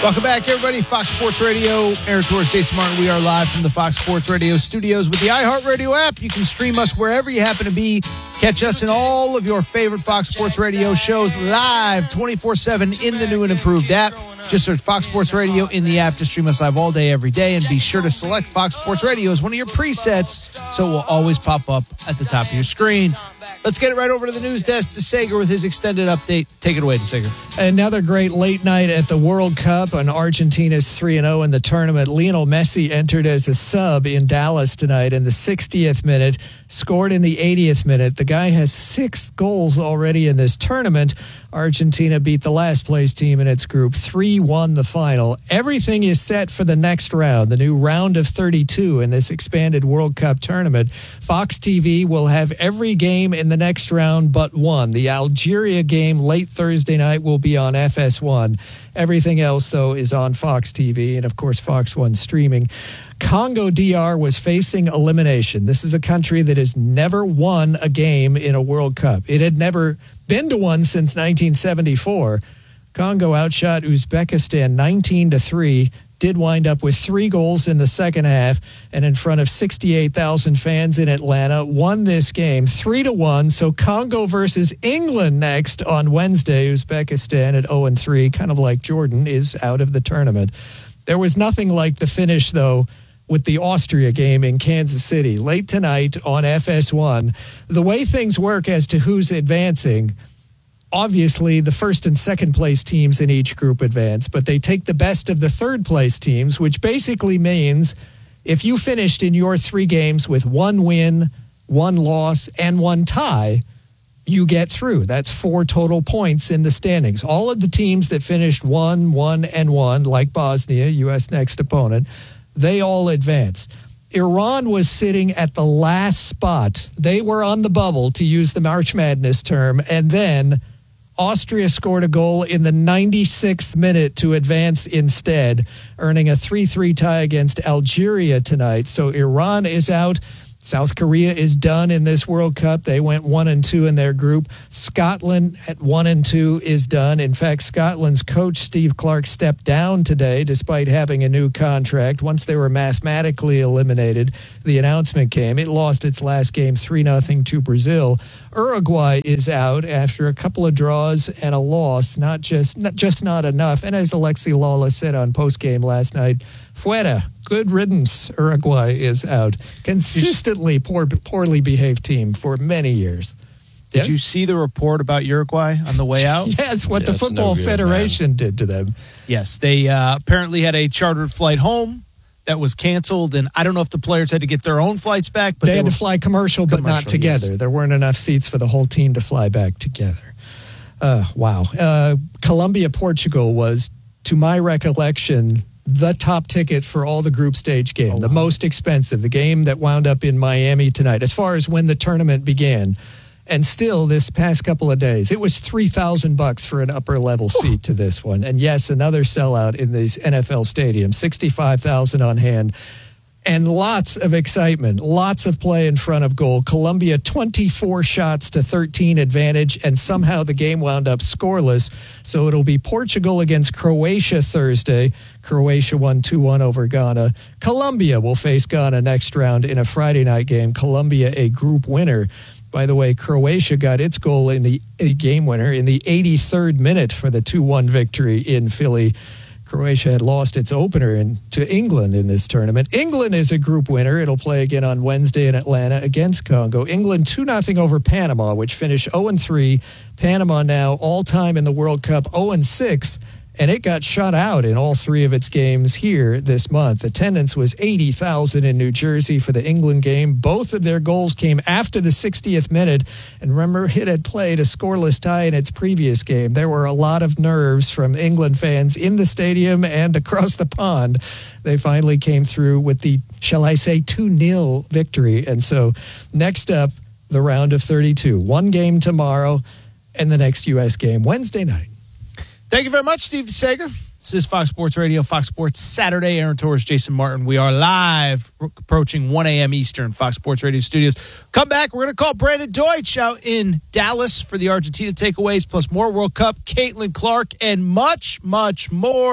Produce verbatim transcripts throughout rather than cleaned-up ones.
Welcome back, everybody. Fox Sports Radio, Aaron Torres, Jason Martin. We are live from the Fox Sports Radio studios with the iHeartRadio app. You can stream us wherever you happen to be. Catch us in all of your favorite Fox Sports Radio shows live twenty-four seven in the new and improved app. Just search Fox Sports Radio in the app to stream us live all day, every day. And be sure to select Fox Sports Radio as one of your presets so it will always pop up at the top of your screen. Let's get it right over to the news desk. DeSager with his extended update. Take it away, DeSager. Another great late night at the World Cup, and Argentina's three and oh in the tournament. Lionel Messi entered as a sub in Dallas tonight in the sixtieth minute, scored in the eightieth minute. The guy has six goals already in this tournament. Argentina beat the last place team in its group three one the final. Everything is set for the next round, the new round of thirty-two in this expanded World Cup tournament. Fox T V will have every game in the next round but one. The Algeria game late Thursday night will be on F S one. Everything else, though, is on Fox T V and, of course, Fox one streaming. Congo D R was facing elimination. This is a country that has never won a game in a World Cup. It had never been to one since nineteen seventy-four. Congo outshot Uzbekistan nineteen to three, did wind up with three goals in the second half, and in front of sixty-eight thousand fans in Atlanta, won this game three to one. So Congo versus England next on Wednesday. Uzbekistan at oh and three, kind of like Jordan, is out of the tournament. There was nothing like the finish, though, with the Austria game in Kansas City late tonight on F S one. The way things work as to who's advancing, obviously the first and second place teams in each group advance, but they take the best of the third place teams, which basically means if you finished in your three games with one win, one loss, and one tie, you get through. That's four total points in the standings. All of the teams that finished one, one, and one, like Bosnia, U S next opponent, they all advance. Iran was sitting at the last spot. They were on the bubble, to use the March Madness term, and then Austria scored a goal in the ninety-sixth minute to advance instead, earning a three three tie against Algeria tonight. So Iran is out. South Korea is done in this World Cup. They went one and two in their group. Scotland at one and two is done. In fact, Scotland's coach, Steve Clark, stepped down today despite having a new contract. Once they were mathematically eliminated, the announcement came. It lost its last game three nothing to Brazil. Uruguay is out after a couple of draws and a loss. Not just not, just not enough. And as Alexi Lawler said on postgame last night, fuera. Good riddance. Uruguay is out. Consistently poor, poorly behaved team for many years. Did Yes? you see the report about Uruguay on the way out? Yes, what Yeah, the it's no Football good, Federation man. did to them. Yes, they uh, apparently had a chartered flight home that was canceled, and I don't know if the players had to get their own flights back, but They, they, had were, to fly commercial, but not Commercial, together. yes. There weren't enough seats for the whole team to fly back together. Uh, wow. Uh, Colombia, Portugal was, to my recollection, the top ticket for all the group stage game, Oh, the wow. most expensive, the game that wound up in Miami tonight, as far as when the tournament began. And still, this past couple of days, it was three thousand bucks for an upper level seat to this one. And yes, another sellout in these N F L stadiums, sixty-five thousand on hand. And lots of excitement, lots of play in front of goal. Colombia, twenty-four shots to thirteen advantage, and somehow the game wound up scoreless. So it'll be Portugal against Croatia Thursday. Croatia won two one over Ghana. Colombia will face Ghana next round in a Friday night game. Colombia, a group winner. By the way, Croatia got its goal in the a game winner in the eighty-third minute for the two one victory in Philly. Croatia had lost its opener in, to England in this tournament. England is a group winner. It'll play again on Wednesday in Atlanta against Congo. England two nothing over Panama, which finished oh and three. Panama now all-time in the World Cup oh and six, and it got shut out in all three of its games here this month. Attendance was eighty thousand in New Jersey for the England game. Both of their goals came after the sixtieth minute, and remember, it had played a scoreless tie in its previous game. There were a lot of nerves from England fans in the stadium and across the pond. They finally came through with the, shall I say, two nil victory. And so next up, the round of thirty-two. One game tomorrow, and the next U S game Wednesday night. Thank you very much, Steve DeSager. This is Fox Sports Radio, Fox Sports Saturday. Aaron Torres, Jason Martin. We are live, approaching one a.m. Eastern, Fox Sports Radio studios. Come back. We're going to call Brandon Deutsch out in Dallas for the Argentina takeaways, plus more World Cup, Caitlin Clark, and much, much more.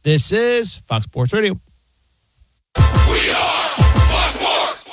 This is Fox Sports Radio. We are Fox Sports.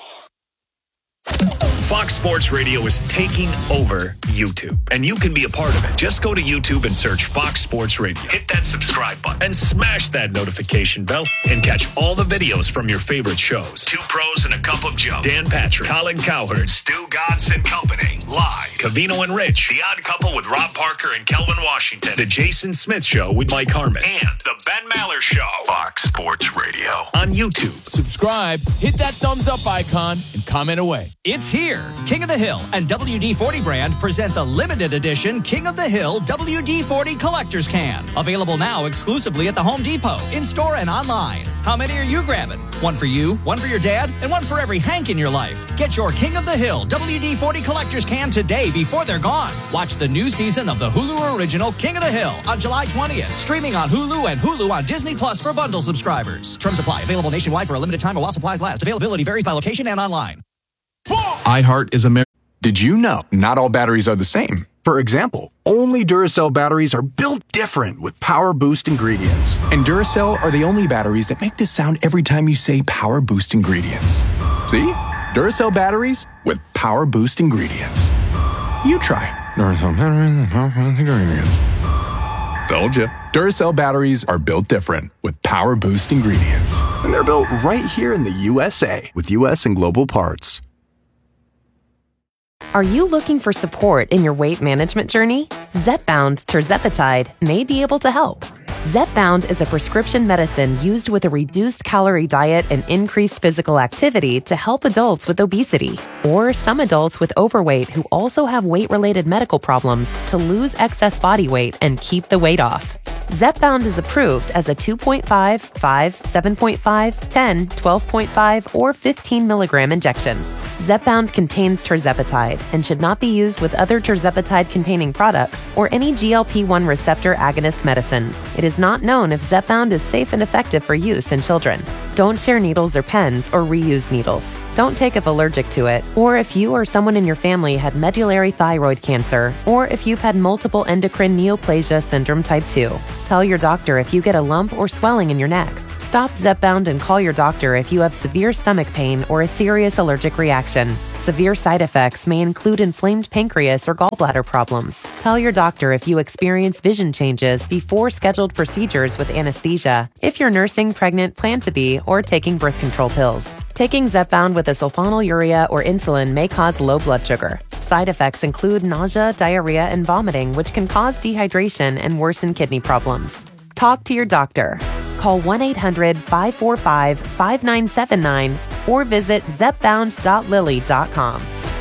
Fox Sports Radio is taking over YouTube, and you can be a part of it. Just go to YouTube and search Fox Sports Radio. Hit that subscribe button and smash that notification bell and catch all the videos from your favorite shows. Two Pros and a Cup of Joe, Dan Patrick, Colin Cowherd, Stu Godson and Company, Live, Covino and Rich, The Odd Couple with Rob Parker and Kelvin Washington, The Jason Smith Show with Mike Harmon, and The Ben Maller Show. Fox Sports Radio on YouTube. Subscribe, hit that thumbs up icon, and comment away. It's here. King of the Hill and W D forty brand present the limited edition King of the Hill W D forty Collector's Can. Available now exclusively at the Home Depot, in-store and online. How many are you grabbing? One for you, one for your dad, and one for every Hank in your life. Get your King of the Hill W D forty Collector's Can today before they're gone. Watch the new season of the Hulu original King of the Hill on July twentieth. Streaming on Hulu and Hulu on Disney Plus for bundle subscribers. Terms apply. Available nationwide for a limited time or while supplies last. Availability varies by location and online. iHeart is America. Did you know not all batteries are the same? For example, only Duracell batteries are built different with Power Boost ingredients. And Duracell are the only batteries that make this sound every time you say Power Boost ingredients. See? Duracell batteries with Power Boost ingredients. You try. Duracell batteries with Power Boost ingredients. Told you. Duracell batteries are built different with Power Boost ingredients. And they're built right here in the U S A with U S and global parts. Are you looking for support in your weight management journey? Zepbound tirzepatide may be able to help. Zepbound is a prescription medicine used with a reduced calorie diet and increased physical activity to help adults with obesity or some adults with overweight who also have weight-related medical problems to lose excess body weight and keep the weight off. Zepbound is approved as a two point five, five, seven point five, ten, twelve point five, or fifteen milligram injection. Zepbound contains tirzepatide and should not be used with other tirzepatide-containing products or any G L P one receptor agonist medicines. It is not known if Zepbound is safe and effective for use in children. Don't share needles or pens or reuse needles. Don't take if allergic to it, or if you or someone in your family had medullary thyroid cancer, or if you've had multiple endocrine neoplasia syndrome type two. Tell your doctor if you get a lump or swelling in your neck. Stop Zepbound and call your doctor if you have severe stomach pain or a serious allergic reaction. Severe side effects may include inflamed pancreas or gallbladder problems. Tell your doctor if you experience vision changes before scheduled procedures with anesthesia, if you're nursing, pregnant, plan to be, or taking birth control pills. Taking Zepbound with a sulfonylurea or insulin may cause low blood sugar. Side effects include nausea, diarrhea, and vomiting, which can cause dehydration and worsen kidney problems. Talk to your doctor. Call one eight hundred, five four five, five nine seven nine or visit zepbound dot lilly dot com.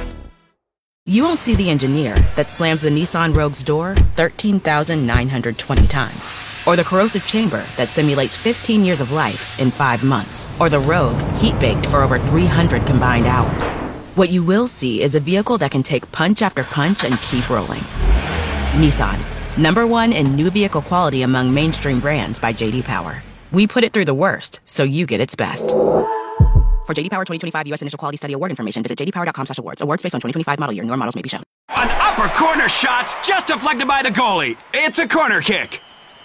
You won't see the engineer that slams the Nissan Rogue's door thirteen thousand nine hundred twenty times, or the corrosive chamber that simulates fifteen years of life in five months, or the Rogue heat-baked for over three hundred combined hours. What you will see is a vehicle that can take punch after punch and keep rolling. Nissan, number one in new vehicle quality among mainstream brands by J D Power. We put it through the worst, so you get its best. For J D Power twenty twenty-five U S Initial Quality Study Award information, visit j d power dot com slash awards. Awards based on twenty twenty-five model year. Newer models may be shown. An upper corner shot just deflected by the goalie. It's a corner kick.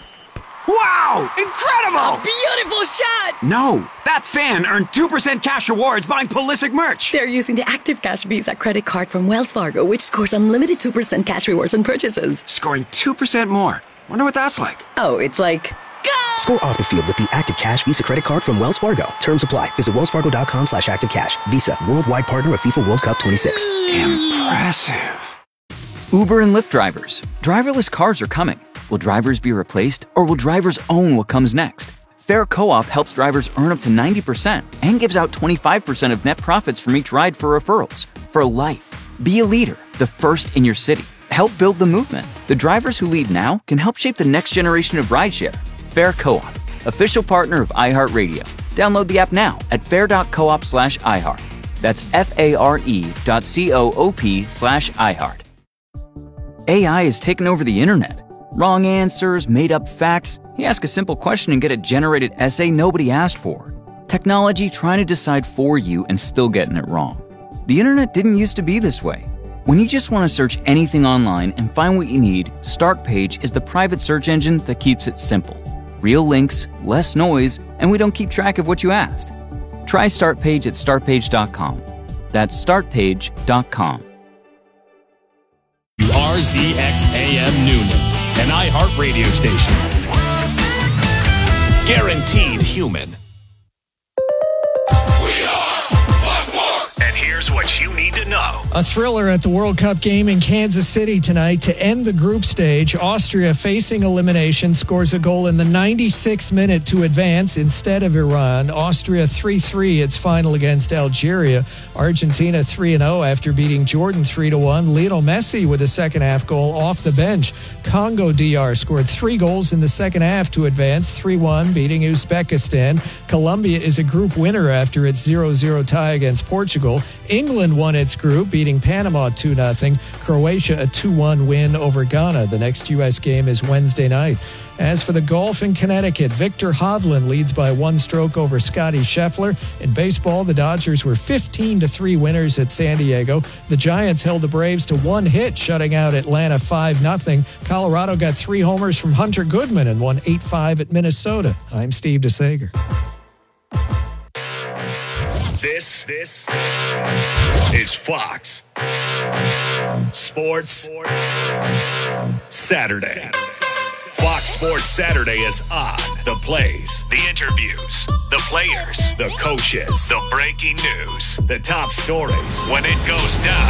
Wow! Incredible! Beautiful shot! No, that fan earned two percent cash rewards buying Pulisic merch. They're using the Active Cash Visa credit card from Wells Fargo, which scores unlimited two percent cash rewards on purchases. Scoring two percent more. Wonder what that's like. Oh, it's like... Go! Score off the field with the Active Cash Visa credit card from Wells Fargo. Terms apply. Visit wellsfargo.com slash active cash. Visa, worldwide partner of FIFA World Cup twenty-six. Impressive. Uber and Lyft drivers. Driverless cars are coming. Will drivers be replaced, or will drivers own what comes next? Fair Co-op helps drivers earn up to ninety percent and gives out twenty-five percent of net profits from each ride for referrals. For life. Be a leader, the first in your city. Help build the movement. The drivers who lead now can help shape the next generation of rideshare. Fair Co-op, official partner of iHeartRadio. Download the app now at fair.coop slash iHeart. That's F-A-R-E dot C-O-O-P slash iHeart. A I has taken over the internet. Wrong answers, made-up facts. You ask a simple question and get a generated essay nobody asked for. Technology trying to decide for you and still getting it wrong. The internet didn't used to be this way. When you just want to search anything online and find what you need, Startpage is the private search engine that keeps it simple. Real links, less noise, and we don't keep track of what you asked. Try Startpage at start page dot com. That's start page dot com. R Z X A M Noonan, an iHeart radio station. Guaranteed human. And here's what you need to know. A thriller at the World Cup game in Kansas City tonight to end the group stage. Austria, facing elimination, scores a goal in the ninety-sixth minute to advance instead of Iran. Austria three three its final against Algeria. Argentina three and oh after beating Jordan three to one. Lionel Messi with a second half goal off the bench. Congo D R scored three goals in the second half to advance three one, beating Uzbekistan. Colombia is a group winner after its zero zero tie against Portugal. England won its group, beating Panama two nothing. Croatia a two one win over Ghana. The next U S game is Wednesday night. As for the golf in Connecticut, Victor Hovland leads by one stroke over Scotty Scheffler. In baseball, the Dodgers were fifteen to three winners at San Diego. The Giants held the Braves to one hit, shutting out Atlanta five nothing. Colorado got three homers from Hunter Goodman and won eight five at Minnesota. I'm Steve DeSager. This, this is Fox Sports Saturday. Fox Sports Saturday is on. The plays, the interviews, the players, the coaches, the breaking news, the top stories. When it goes down,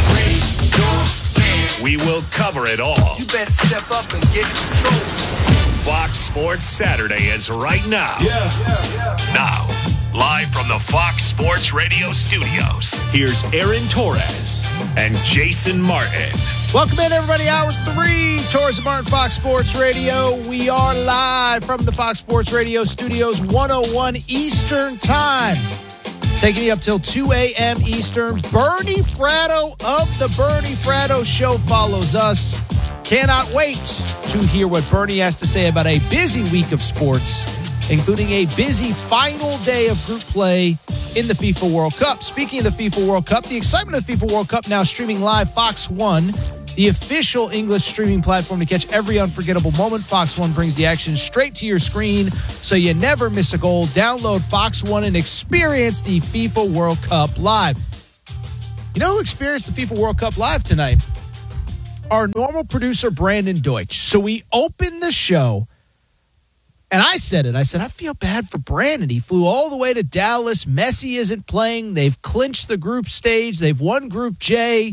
we will cover it all. You better step up and get control. Fox Sports Saturday is right now. Yeah, yeah, yeah. Now, live from the Fox Sports Radio studios, here's Aaron Torres and Jason Martin. Welcome in, everybody. Hour three, Torres and Martin, Fox Sports Radio. We are live from the Fox Sports Radio studios, one oh one Eastern Time. Taking you up till two a.m. Eastern. Bernie Fratto of the Bernie Fratto Show follows us. Cannot wait to hear what Bernie has to say about a busy week of sports, including a busy final day of group play in the FIFA World Cup. Speaking of the FIFA World Cup, the excitement of the FIFA World Cup now streaming live. Fox One, the official English streaming platform to catch every unforgettable moment. Fox One brings the action straight to your screen so you never miss a goal. Download Fox One and experience the FIFA World Cup live. You know who experienced the FIFA World Cup live tonight? Our normal producer, Brandon Deutsch. So we opened the show, and I said it. I said, I feel bad for Brandon. He flew all the way to Dallas. Messi isn't playing. They've clinched the group stage. They've won Group J.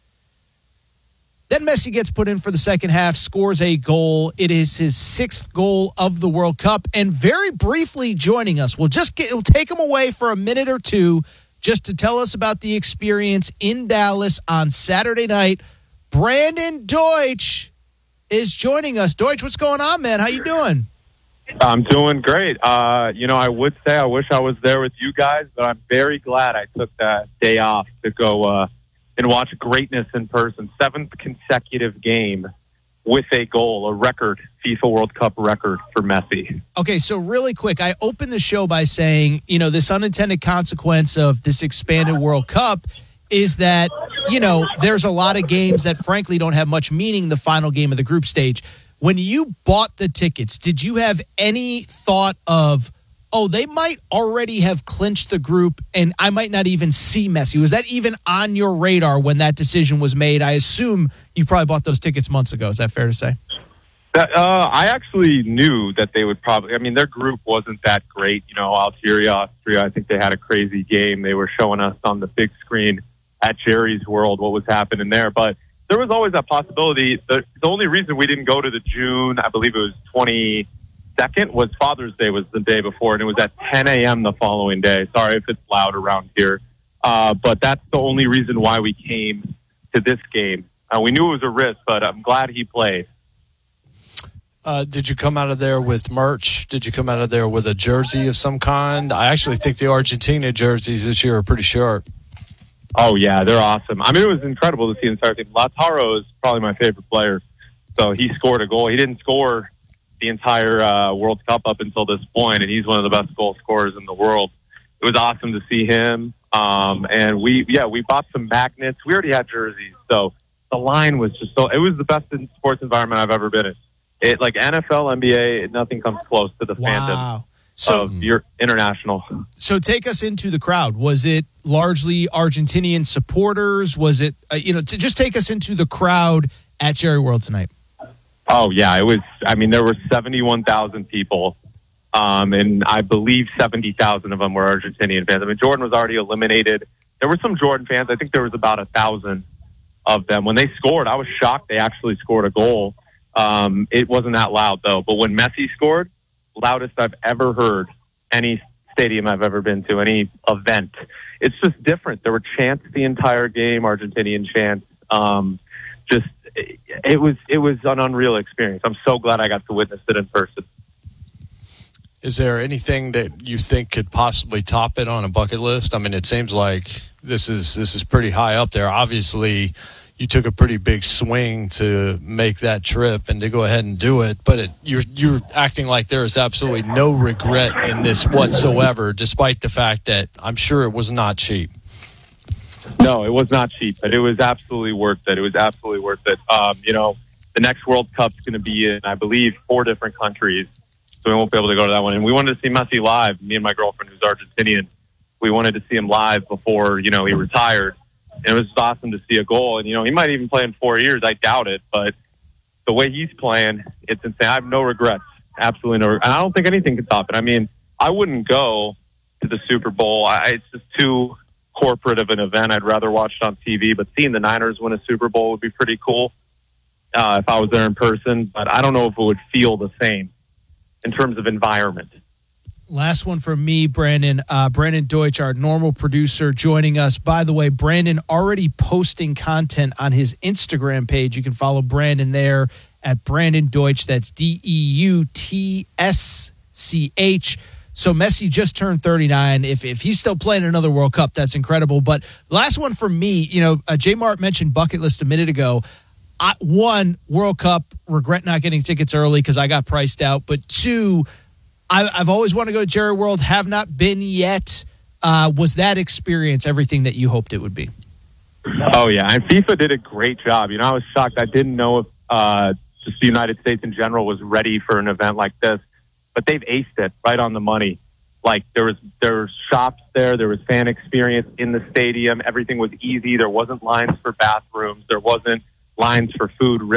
Then Messi gets put in for the second half, scores a goal. It is his sixth goal of the World Cup. And very briefly joining us, we'll just get, we'll take him away for a minute or two just to tell us about the experience in Dallas on Saturday night. Brandon Deutsch is joining us. Deutsch, what's going on, man? How you doing? I'm doing great. Uh, you know, I would say I wish I was there with you guys, but I'm very glad I took that day off to go uh, and watch greatness in person. Seventh consecutive game with a goal, a record, FIFA World Cup record for Messi. Okay, so really quick, I opened the show by saying, you know, this unintended consequence of this expanded World Cup is that, you know, there's a lot of games that frankly don't have much meaning the final game of the group stage. When you bought the tickets, did you have any thought of, oh, they might already have clinched the group and I might not even see Messi? Was that even on your radar when that decision was made? I assume you probably bought those tickets months ago. Is that fair to say? That, uh, I actually knew that they would probably, I mean, their group wasn't that great. You know, Algeria, Austria, I think they had a crazy game. They were showing us on the big screen at Jerry's World what was happening there. But there was always that possibility. The, the only reason we didn't go to the June, I believe it was twenty-second, was Father's Day was the day before, and it was at ten a.m. the following day. Sorry if it's loud around here. Uh, but that's the only reason why we came to this game. Uh, we knew it was a risk, but I'm glad he played. Uh, did you come out of there with merch? Did you come out of there with a jersey of some kind? I actually think the Argentina jerseys this year are pretty sharp. Oh, yeah, they're awesome. I mean, it was incredible to see the entire team. Lautaro is probably my favorite player. So he scored a goal. He didn't score the entire uh, World Cup up until this point, and he's one of the best goal scorers in the world. It was awesome to see him. Um, and we, yeah, we bought some magnets. We already had jerseys. So the line was just so, it was the best sports environment I've ever been in. It like N F L, N B A, nothing comes close to the Wow. fandom So- of your international. So take us into the crowd. Was it largely Argentinian supporters? Was it, uh, you know, to just take us into the crowd at Jerry World tonight? Oh, yeah. It was, I mean, there were seventy-one thousand people, um, and I believe seventy thousand of them were Argentinian fans. I mean, Jordan was already eliminated. There were some Jordan fans. I think there was about a thousand of them. When they scored, I was shocked they actually scored a goal. Um, it wasn't that loud, though. But when Messi scored, loudest I've ever heard any stadium I've ever been to, any event. It's just different. There were chants the entire game, Argentinian chants. Um, just it, it was it was an unreal experience. I'm so glad I got to witness it in person. Is there anything that you think could possibly top it on a bucket list? I mean, it seems like this is this is pretty high up there. Obviously, you took a pretty big swing to make that trip and to go ahead and do it, but it, you're you're acting like there is absolutely no regret in this whatsoever, despite the fact that I'm sure it was not cheap. No, it was not cheap, but it was absolutely worth it. It was absolutely worth it. Um, you know, the next World Cup's going to be in, I believe, four different countries, so we won't be able to go to that one. And we wanted to see Messi live. Me and my girlfriend, who's Argentinian, we wanted to see him live before, you know, he retired. And it was awesome to see a goal. And, you know, he might even play in four years. I doubt it. But the way he's playing, it's insane. I have no regrets. Absolutely no regrets. And I don't think anything can top it. I mean, I wouldn't go to the Super Bowl. I, it's just too corporate of an event. I'd rather watch it on T V. But seeing the Niners win a Super Bowl would be pretty cool uh, if I was there in person. But I don't know if it would feel the same in terms of environment. Last one from me, Brandon. Uh, Brandon Deutsch, our normal producer, joining us. By the way, Brandon already posting content on his Instagram page. You can follow Brandon there at Brandon Deutsch. That's D E U T S C H. So Messi just turned thirty-nine. If if he's still playing another World Cup, that's incredible. But last one from me, you know, uh, J. Mart mentioned bucket list a minute ago. I, one, World Cup, regret not getting tickets early because I got priced out. But two, I, I've always wanted to go to Jerry World, have not been yet. Uh, was that experience everything that you hoped it would be? Oh, yeah. And FIFA did a great job. You know, I was shocked. I didn't know if uh, just the United States in general was ready for an event like this. But they've aced it right on the money. Like, there was there were shops there. There was fan experience in the stadium. Everything was easy. There wasn't lines for bathrooms. There wasn't lines for food.